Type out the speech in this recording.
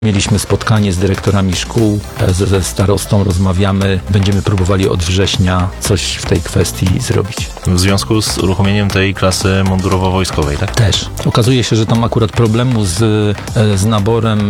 Mieliśmy spotkanie z dyrektorami szkół, ze starostą rozmawiamy, będziemy próbowali od września coś w tej kwestii zrobić. W związku z uruchomieniem tej klasy mundurowo-wojskowej, tak? Też. Okazuje się, że tam akurat problemu z naborem